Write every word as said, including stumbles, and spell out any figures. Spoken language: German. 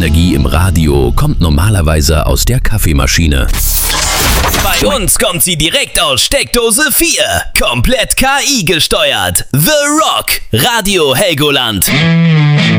Energie im Radio kommt normalerweise aus der Kaffeemaschine. Bei uns kommt sie direkt aus Steckdose vier. Komplett K I gesteuert. The Rock. Radio Helgoland.